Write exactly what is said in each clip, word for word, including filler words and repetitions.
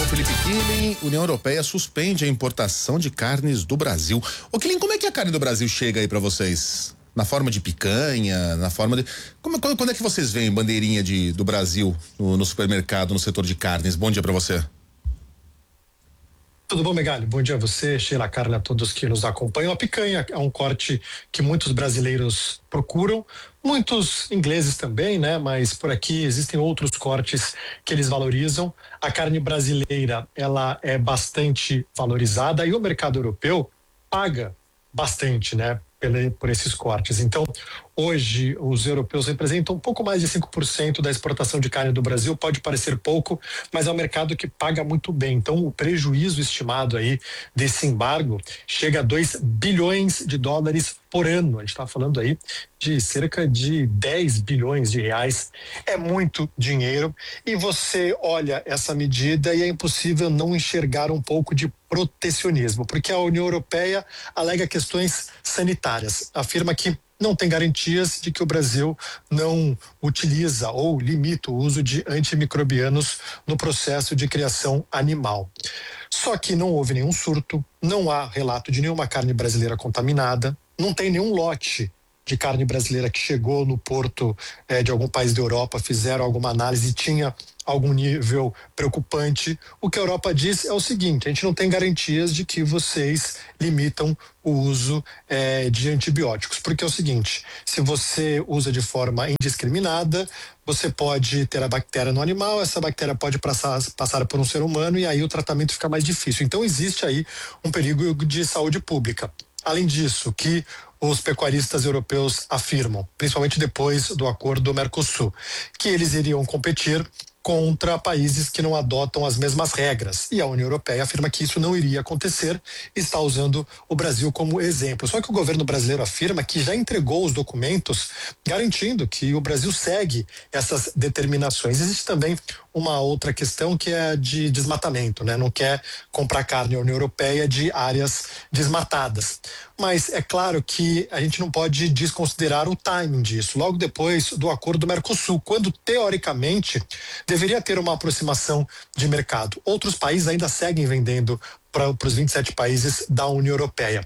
Felipe Killing. União Europeia suspende a importação de carnes do Brasil. Ô Killing, como é que a carne do Brasil chega aí pra vocês? Na forma de picanha, na forma de... Como, quando, quando é que vocês veem bandeirinha de, do Brasil no, no supermercado, no setor de carnes? Bom dia pra você. Tudo bom, Megali? Bom dia a você, Sheila, Carla, a todos que nos acompanham. A picanha é um corte que muitos brasileiros procuram, muitos ingleses também, né? Mas por aqui existem outros cortes que eles valorizam. A carne brasileira, ela é bastante valorizada e o mercado europeu paga bastante, né? Por esses cortes. Então, hoje, os europeus representam um pouco mais de cinco por cento da exportação de carne do Brasil. Pode parecer pouco, mas é um mercado que paga muito bem. Então, o prejuízo estimado aí desse embargo chega a dois bilhões de dólares por ano. A gente está falando aí de cerca de dez bilhões de reais. É muito dinheiro. E você olha essa medida e é impossível não enxergar um pouco de protecionismo, porque a União Europeia alega questões sanitárias. Afirma que não tem garantias de que o Brasil não utiliza ou limita o uso de antimicrobianos no processo de criação animal. Só que não houve nenhum surto, não há relato de nenhuma carne brasileira contaminada, não tem nenhum lote de carne brasileira que chegou no porto eh, de algum país da Europa, fizeram alguma análise e tinha algum nível preocupante. O que a Europa diz é o seguinte: a gente não tem garantias de que vocês limitam o uso eh, de antibióticos, porque é o seguinte: se você usa de forma indiscriminada, você pode ter a bactéria no animal, essa bactéria pode passar, passar por um ser humano e aí o tratamento fica mais difícil. Então existe aí um perigo de saúde pública. Além disso, que os pecuaristas europeus afirmam, principalmente depois do acordo Mercosul, que eles iriam competir contra países que não adotam as mesmas regras. E a União Europeia afirma que isso não iria acontecer e está usando o Brasil como exemplo. Só que o governo brasileiro afirma que já entregou os documentos garantindo que o Brasil segue essas determinações. Existe também uma outra questão que é de desmatamento, né? Não quer comprar carne à União Europeia de áreas desmatadas. Mas é claro que a gente não pode desconsiderar o timing disso. Logo depois do acordo do Mercosul, quando teoricamente deveria ter uma aproximação de mercado. Outros países ainda seguem vendendo para os vinte e sete países da União Europeia.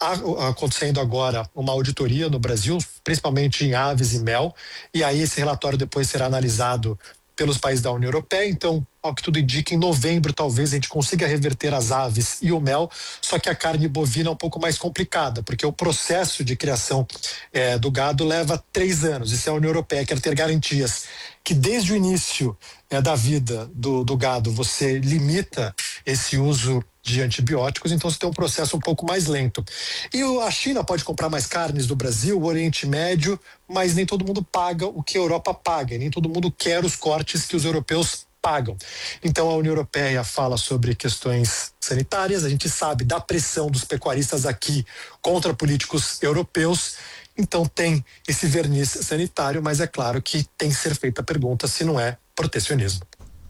Há acontecendo agora uma auditoria no Brasil, principalmente em aves e mel, e aí esse relatório depois será analisado pelos países da União Europeia. Então, ao que tudo indica, em novembro talvez a gente consiga reverter as aves e o mel, só que a carne bovina é um pouco mais complicada, porque o processo de criação eh, do gado leva três anos, e se a União Europeia quer ter garantias que desde o início eh, da vida do, do gado você limita esse uso de antibióticos, então você tem um processo um pouco mais lento. E a China pode comprar mais carnes do Brasil, o Oriente Médio, mas nem todo mundo paga o que a Europa paga, e nem todo mundo quer os cortes que os europeus pagam. Então a União Europeia fala sobre questões sanitárias, a gente sabe da pressão dos pecuaristas aqui contra políticos europeus, então tem esse verniz sanitário, mas é claro que tem que ser feita a pergunta se não é protecionismo.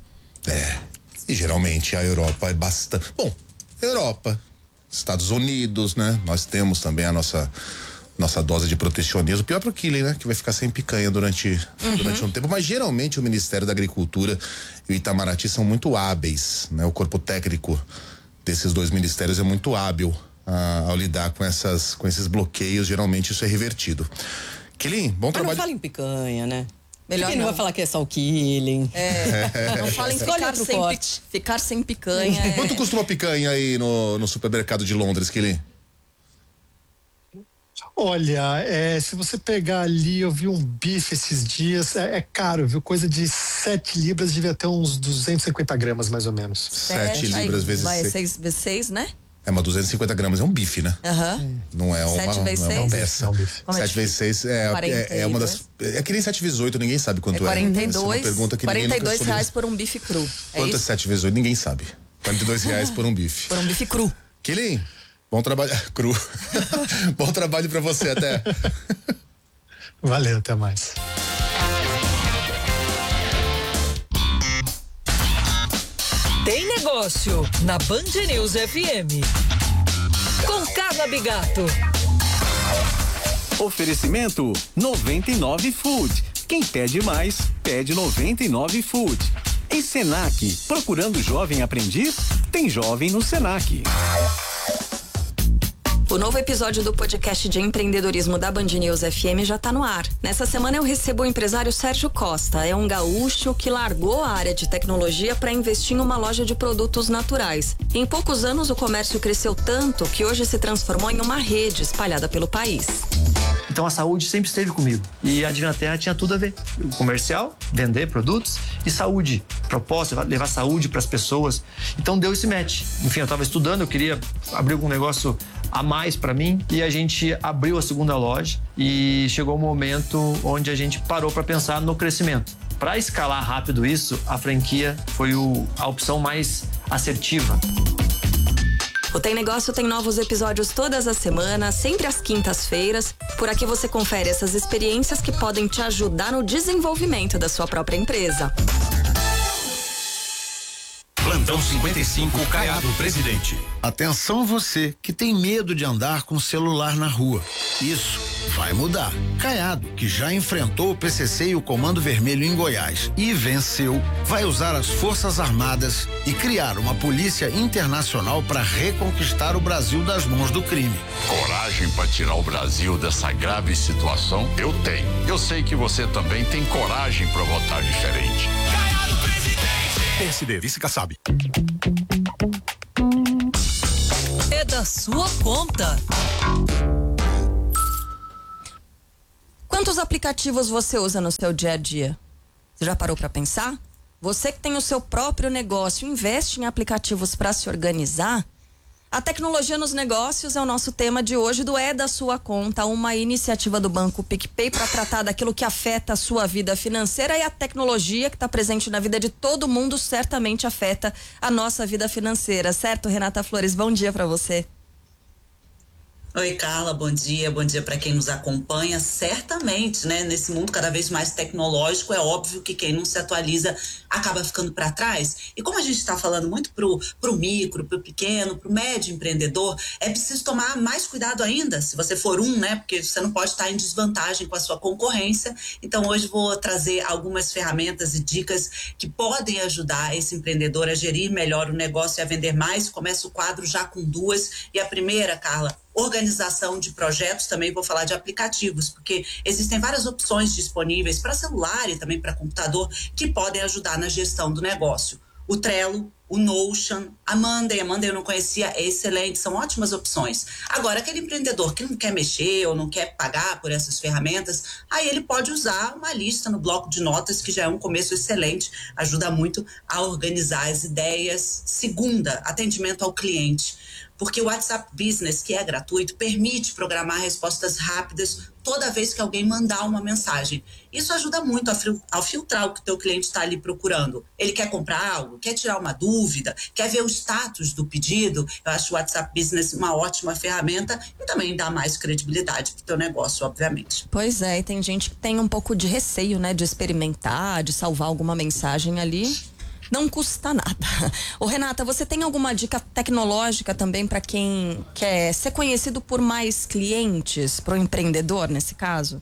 É, e geralmente a Europa é bastante... Bom, Europa, Estados Unidos, né? Nós temos também a nossa nossa dose de protecionismo, pior pro Killing, né? Que vai ficar sem picanha durante, uhum. durante um tempo, mas geralmente o Ministério da Agricultura e o Itamaraty são muito hábeis, né? O corpo técnico desses dois ministérios é muito hábil ah, ao lidar com essas, com esses bloqueios, geralmente isso é revertido. Killing, bom mas trabalho. Não fala em picanha, né? Melhor Quem não. não vai falar que é só o Killing. É, não fala em ficar sem, pi, ficar sem picanha. É... Quanto custa uma picanha aí no, no supermercado de Londres, Killing? Olha, é, se você pegar ali, eu vi um bife esses dias, é, é caro, viu? Coisa de sete libras, devia ter uns duzentos e cinquenta gramas, mais ou menos. sete libras vezes vai, seis. seis vezes seis, né? É, mas duzentos e cinquenta gramas é um bife, né? Aham. Uhum. Não é uma, sete vezes não é uma seis? peça. Não, bife. sete vezes seis é, é, é uma das... É que nem sete vezes oito, ninguém sabe quanto é. quarenta e dois, é uma pergunta que quarenta e dois ninguém reais por um bife cru. É quanto isso? é sete vezes oito? Ninguém sabe. quarenta e dois reais por um bife. Por um bife cru. Killing, bom trabalho. Cru. Bom trabalho pra você, até. Valeu, até mais. Tem negócio na Band News F M. Com Carla Bigato. Oferecimento noventa e nove Food. Quem pede mais, pede noventa e nove Food. Em Senac, procurando jovem aprendiz? Tem jovem no Senac. O novo episódio do podcast de empreendedorismo da Band News F M já está no ar. Nessa semana eu recebo o empresário Sérgio Costa. É um gaúcho que largou a área de tecnologia para investir em uma loja de produtos naturais. Em poucos anos o comércio cresceu tanto que hoje se transformou em uma rede espalhada pelo país. Então a saúde sempre esteve comigo. E a Divina Terra tinha tudo a ver. O comercial, vender produtos e saúde. Proposta, levar saúde para as pessoas. Então deu esse match. Enfim, eu estava estudando, eu queria abrir algum negócio a mais para mim. E a gente abriu a segunda loja e chegou um momento onde a gente parou para pensar no crescimento. Para escalar rápido isso, a franquia foi o, a opção mais assertiva. O Tem Negócio tem novos episódios todas as semanas, sempre às quintas-feiras. Por aqui você confere essas experiências que podem te ajudar no desenvolvimento da sua própria empresa. Plantão cinquenta e cinco, Caiado, presidente. Atenção você que tem medo de andar com o celular na rua. Isso vai mudar. Caiado, que já enfrentou o P C C e o Comando Vermelho em Goiás e venceu, vai usar as Forças Armadas e criar uma polícia internacional para reconquistar o Brasil das mãos do crime. Coragem para tirar o Brasil dessa grave situação, eu tenho. Eu sei que você também tem coragem para votar diferente. Caiado, presidente! P S D, vice Kassab. É da sua conta. Quantos aplicativos você usa no seu dia a dia? Você já parou para pensar? Você que tem o seu próprio negócio, investe em aplicativos para se organizar? A tecnologia nos negócios é o nosso tema de hoje do É da Sua Conta, uma iniciativa do Banco PicPay para tratar daquilo que afeta a sua vida financeira, e a tecnologia que está presente na vida de todo mundo certamente afeta a nossa vida financeira, certo, Renata Flores? Bom dia para você. Oi, Carla, bom dia, bom dia para quem nos acompanha. Certamente, né, nesse mundo cada vez mais tecnológico, é óbvio que quem não se atualiza acaba ficando para trás. E como a gente está falando muito pro, pro micro, pro pequeno, pro médio empreendedor, é preciso tomar mais cuidado ainda, se você for um, né, porque você não pode estar em desvantagem com a sua concorrência. Então hoje vou trazer algumas ferramentas e dicas que podem ajudar esse empreendedor a gerir melhor o negócio e a vender mais. Começa o quadro já com duas. E a primeira, Carla, organização de projetos. Também vou falar de aplicativos, porque existem várias opções disponíveis para celular e também para computador que podem ajudar na gestão do negócio. O Trello, o Notion, a Monday, a Monday eu não conhecia, é excelente, são ótimas opções. Agora, aquele empreendedor que não quer mexer ou não quer pagar por essas ferramentas, aí ele pode usar uma lista no bloco de notas, que já é um começo excelente, ajuda muito a organizar as ideias. Segunda, atendimento ao cliente. Porque o WhatsApp Business, que é gratuito, permite programar respostas rápidas toda vez que alguém mandar uma mensagem. Isso ajuda muito a, fil- a filtrar o que o teu cliente está ali procurando. Ele quer comprar algo, quer tirar uma dúvida, quer ver o status do pedido. Eu acho o WhatsApp Business uma ótima ferramenta e também dá mais credibilidade para o teu negócio, obviamente. Pois é, e tem gente que tem um pouco de receio, né, de experimentar, de salvar alguma mensagem ali. Não custa nada. Ô, Renata, você tem alguma dica tecnológica também para quem quer ser conhecido por mais clientes, para o empreendedor nesse caso?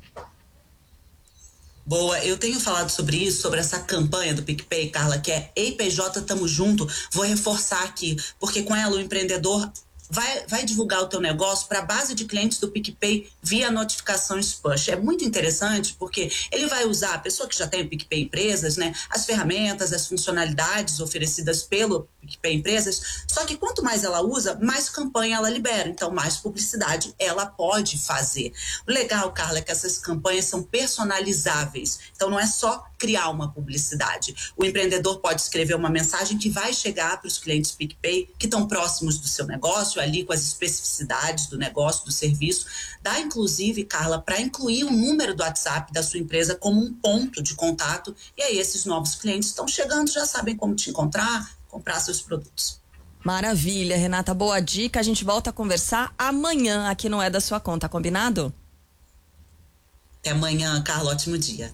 Boa, eu tenho falado sobre isso, sobre essa campanha do PicPay, Carla, que é Ei P J, tamo junto. Vou reforçar aqui, porque com ela o empreendedor Vai, vai divulgar o teu negócio para a base de clientes do PicPay via notificações push. É muito interessante porque ele vai usar, a pessoa que já tem o PicPay Empresas, né, as ferramentas, as funcionalidades oferecidas pelo PicPay Empresas, só que quanto mais ela usa, mais campanha ela libera, então mais publicidade ela pode fazer. O legal, Carla, é que essas campanhas são personalizáveis, então não é só criar uma publicidade. O empreendedor pode escrever uma mensagem que vai chegar para os clientes PicPay que estão próximos do seu negócio, ali com as especificidades do negócio, do serviço. Dá, inclusive, Carla, para incluir o número do WhatsApp da sua empresa como um ponto de contato. E aí esses novos clientes estão chegando, já sabem como te encontrar, comprar seus produtos. Maravilha, Renata, boa dica. A gente volta a conversar amanhã aqui no É da Sua Conta, combinado? Até amanhã, Carla, ótimo dia.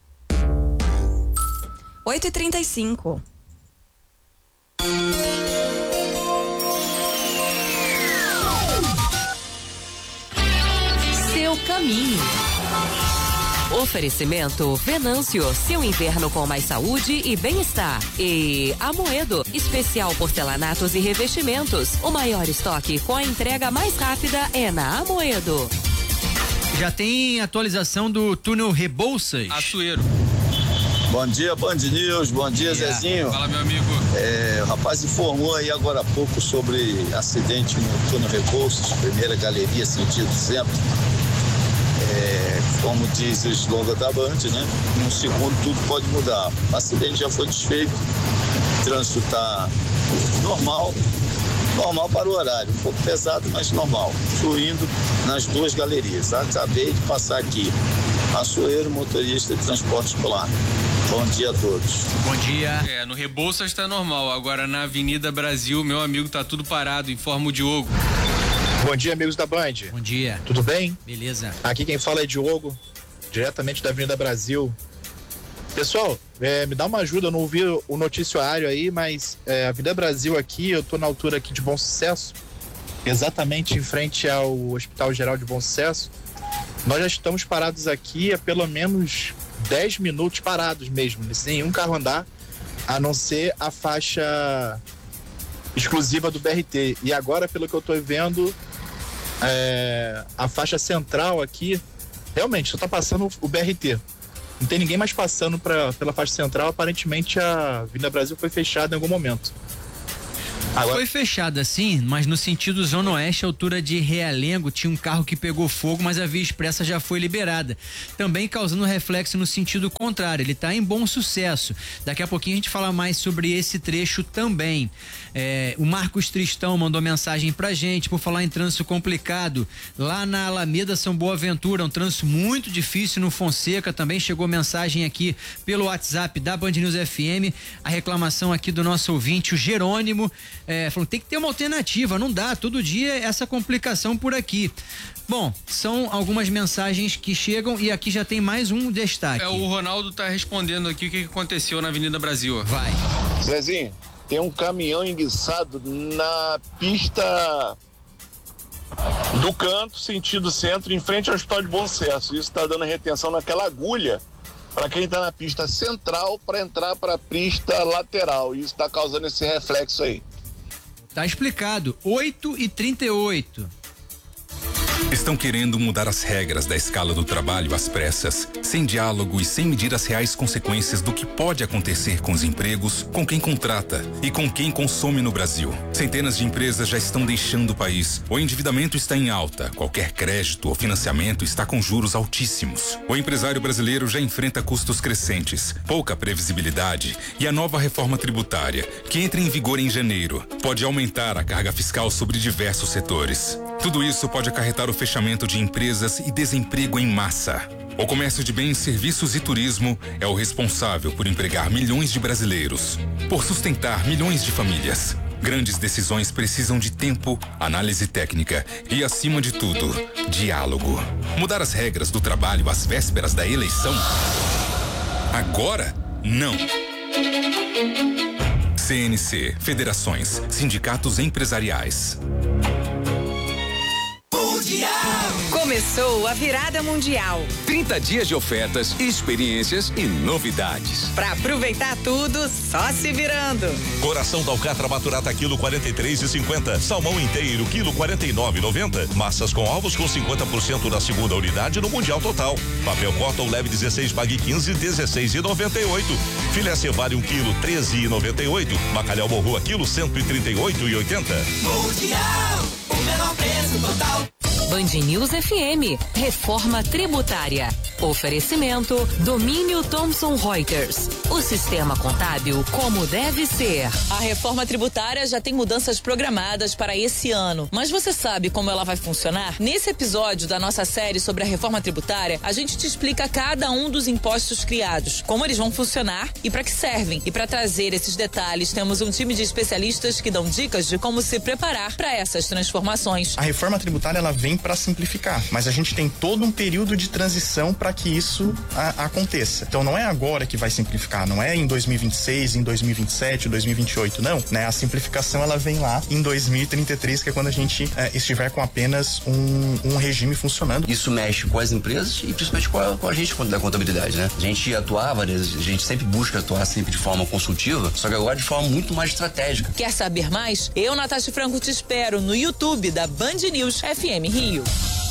oito e trinta e cinco. Seu caminho. Oferecimento Venâncio, seu inverno com mais saúde e bem-estar. E Amoedo, especial porcelanatos e revestimentos. O maior estoque com a entrega mais rápida é na Amoedo. Já tem atualização do túnel Rebouças. Açoeiro. Bom dia, Band News. Bom dia, yeah. Zezinho. Fala, meu amigo. É, o rapaz informou aí agora há pouco sobre acidente no túnel Rebouças, primeira galeria, sentido centro. É, como diz o slogan da Band, né? Num segundo tudo pode mudar. O acidente já foi desfeito, o trânsito está normal, normal para o horário, um pouco pesado, mas normal, fluindo nas duas galerias. Acabei de passar aqui. Açoeiro, motorista de transporte escolar. Bom dia a todos. Bom dia. É, no Rebouças está normal, agora na Avenida Brasil, meu amigo, tá tudo parado, informa o Diogo. Bom dia, amigos da Band. Bom dia. Tudo bem? Beleza. Aqui quem fala é Diogo, diretamente da Avenida Brasil. Pessoal, é, me dá uma ajuda, eu não ouvi o noticiário aí, mas é, Avenida Brasil aqui, eu tô na altura aqui de Bom Sucesso, exatamente em frente ao Hospital Geral de Bom Sucesso. Nós já estamos parados aqui há pelo menos dez minutos parados mesmo, sem nenhum carro andar, a não ser a faixa exclusiva do B R T. E agora, pelo que eu tô vendo, é, a faixa central aqui, realmente, só tá passando o B R T. Não tem ninguém mais passando pra, pela faixa central. Aparentemente a Avenida Brasil foi fechada em algum momento. Agora... Foi fechada sim, mas no sentido Zona Oeste, altura de Realengo, tinha um carro que pegou fogo, mas a via expressa já foi liberada. Também causando reflexo no sentido contrário, ele está em Bom Sucesso. Daqui a pouquinho a gente fala mais sobre esse trecho também. É, o Marcos Tristão mandou mensagem pra gente, por falar em trânsito complicado, lá na Alameda São Boaventura, um trânsito muito difícil no Fonseca, também chegou mensagem aqui pelo WhatsApp da Band News F M, a reclamação aqui do nosso ouvinte, o Jerônimo, é, falou, tem que ter uma alternativa, não dá, todo dia essa complicação por aqui. Bom, são algumas mensagens que chegam e aqui já tem mais um destaque. É, o Ronaldo tá respondendo aqui o que aconteceu na Avenida Brasil. Vai. Zezinho, tem um caminhão enguiçado na pista do canto, sentido centro, em frente ao Hospital de Bom Sucesso. Isso está dando retenção naquela agulha para quem está na pista central para entrar para a pista lateral. Isso está causando esse reflexo aí. Tá explicado. oito e trinta e oito. Estão querendo mudar as regras da escala do trabalho às pressas, sem diálogo e sem medir as reais consequências do que pode acontecer com os empregos, com quem contrata e com quem consome no Brasil. Centenas de empresas já estão deixando o país. O endividamento está em alta. Qualquer crédito ou financiamento está com juros altíssimos. O empresário brasileiro já enfrenta custos crescentes, pouca previsibilidade e a nova reforma tributária, que entra em vigor em janeiro, pode aumentar a carga fiscal sobre diversos setores. Tudo isso pode acarretar o fechamento de empresas e desemprego em massa. O comércio de bens, serviços e turismo é o responsável por empregar milhões de brasileiros, por sustentar milhões de famílias. Grandes decisões precisam de tempo, análise técnica e, acima de tudo, diálogo. Mudar as regras do trabalho às vésperas da eleição? Agora, não. C N C, federações, sindicatos empresariais. Começou a virada mundial. trinta dias de ofertas, experiências e novidades. Pra aproveitar tudo, só se virando. Coração da alcatra maturata quilo quarenta e três e cinquenta. Salmão inteiro quilo quarenta e nove e noventa. Massas com ovos com cinquenta por cento na segunda unidade no Mundial Total. Papel cotton leve dezesseis, pague quinze, dezesseis e noventa e oito. Filé cevale um quilo treze e noventa e oito. Bacalhau morroa quilo cento e trinta e oito e oitenta. Mundial, o menor preço total. Band News F M, reforma tributária. Oferecimento, Domínio Thomson Reuters. O sistema contábil como deve ser. A reforma tributária já tem mudanças programadas para esse ano. Mas você sabe como ela vai funcionar? Nesse episódio da nossa série sobre a reforma tributária, a gente te explica cada um dos impostos criados, como eles vão funcionar e para que servem. E para trazer esses detalhes, temos um time de especialistas que dão dicas de como se preparar para essas transformações. A reforma tributária ela vem para simplificar, mas a gente tem todo um período de transição para para que isso a, aconteça. Então não é agora que vai simplificar, não é em dois mil e vinte e seis, em dois mil e vinte e sete, dois mil e vinte e oito, não, né? A simplificação ela vem lá em dois mil e trinta e três, que é quando a gente é, estiver com apenas um, um regime funcionando. Isso mexe com as empresas e principalmente com a, com a gente da contabilidade, né? A gente atuava, a gente sempre busca atuar sempre de forma consultiva, só que agora de forma muito mais estratégica. Quer saber mais? Eu, Natasha Franco, te espero no YouTube da Band News F M Rio.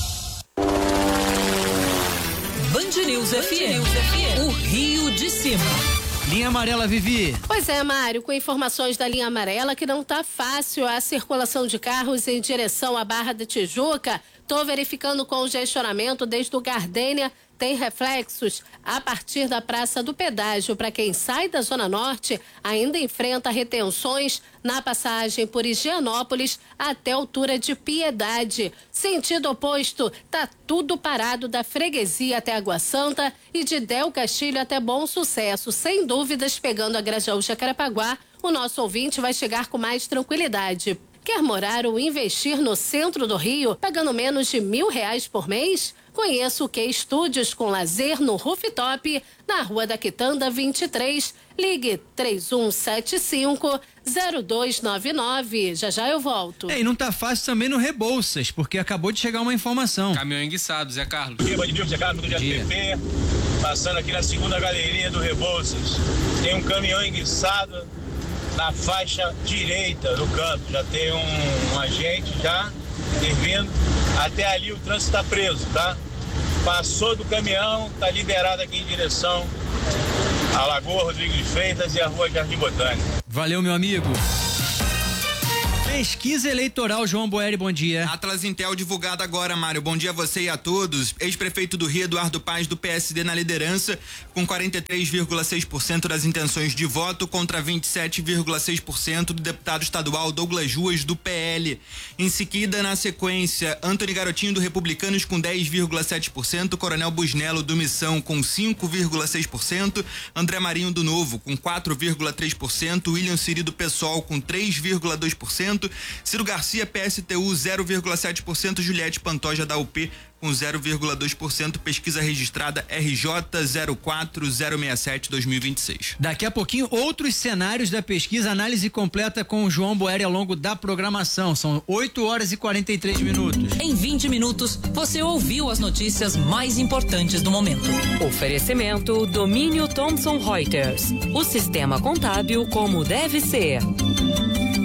Band News F M, o Rio de Cima. Linha Amarela, Vivi. Pois é, Mário, com informações da linha amarela que não tá fácil a circulação de carros em direção à Barra da Tijuca. Tô verificando congestionamento desde o Gardênia. Tem reflexos a partir da Praça do Pedágio. Para quem sai da Zona Norte, ainda enfrenta retenções na passagem por Higienópolis até a altura de Piedade. Sentido oposto, tá tudo parado da Freguesia até Água Santa e de Del Castilho até Bom Sucesso. Sem dúvidas, pegando a Grajaú Jacarepaguá, o nosso ouvinte vai chegar com mais tranquilidade. Quer morar ou investir no centro do Rio, pagando menos de mil reais por mês? Conheça o Q Estúdios com lazer no rooftop, na Rua da Quitanda vinte e três. Ligue três um sete cinco, zero dois nove nove. Já já eu volto. É, e não tá fácil também no Rebouças, porque acabou de chegar uma informação. Caminhão enguiçado, Zé Carlos. Bom dia, Zé Carlos, do G P, passando aqui na segunda galeria do Rebouças. Tem um caminhão enguiçado na faixa direita do canto. Já tem um, um agente já intervindo. Até ali o trânsito está preso, tá? Passou do caminhão, tá liberado aqui em direção à Lagoa Rodrigues de Freitas e à Rua Jardim Botânico. Valeu, meu amigo. Pesquisa eleitoral, João Boeri, bom dia. Atlas Intel divulgada agora, Mário. Bom dia a você e a todos. Ex-prefeito do Rio, Eduardo Paz, do P S D na liderança, com quarenta e três vírgula seis por cento das intenções de voto contra vinte e sete vírgula seis por cento do deputado estadual Douglas Ruas, do P L. Em seguida, na sequência, Antony Garotinho, do Republicanos, com dez vírgula sete por cento, Coronel Busnello, do Missão, com cinco vírgula seis por cento, André Marinho, do Novo, com quatro vírgula três por cento, William Siri, do PSOL, com três vírgula dois por cento, Ciro Garcia, P S T U, zero vírgula sete por cento, Juliette Pantoja, da U P, com zero vírgula dois por cento, pesquisa registrada R J zero quatro zero seis sete dois mil e vinte e seis. Daqui a pouquinho, outros cenários da pesquisa, análise completa com o João Boeri ao longo da programação. São oito horas e quarenta e três minutos. Em vinte minutos, você ouviu as notícias mais importantes do momento. Oferecimento Domínio Thomson Reuters. O sistema contábil como deve ser.